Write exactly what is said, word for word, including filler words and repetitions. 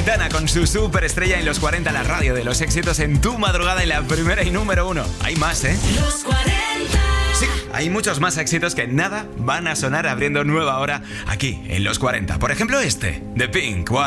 Aitana con su superestrella en los cuarenta, la radio de los éxitos en tu madrugada en la primera y número uno. Hay más, ¿eh? Los cuarenta. Sí, hay muchos más éxitos que nada van a sonar abriendo nueva hora aquí en los cuarenta. Por ejemplo, este, de Pink.